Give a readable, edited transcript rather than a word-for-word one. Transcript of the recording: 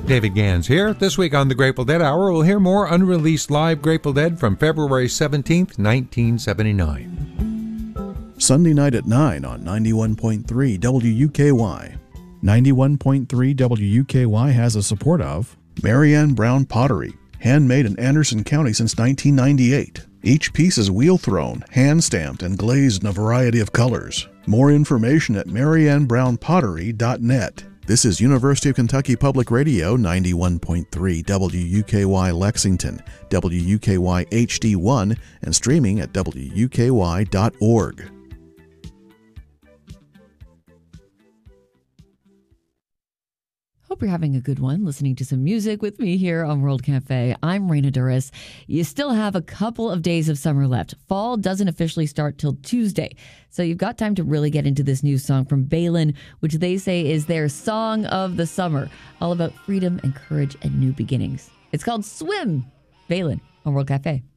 David Gans here. This week on the Grateful Dead Hour, we'll hear more unreleased live Grateful Dead from February 17th, 1979. Sunday night at 9 on 91.3 WUKY. 91.3 WUKY has a support of Marianne Brown Pottery, handmade in Anderson County since 1998. Each piece is wheel-thrown, hand-stamped, and glazed in a variety of colors. More information at mariannebrownpottery.net. This is University of Kentucky Public Radio, 91.3 WUKY Lexington, WUKY HD1, and streaming at WUKY.org. Hope you're having a good one listening to some music with me here on World Cafe. I'm Raina Duras. You still have a couple of days of summer left. Fall doesn't officially start till Tuesday, so you've got time to really get into this new song from Baylan, which they say is their song of the summer, all about freedom and courage and new beginnings. It's called Swim. Baylan on World Cafe.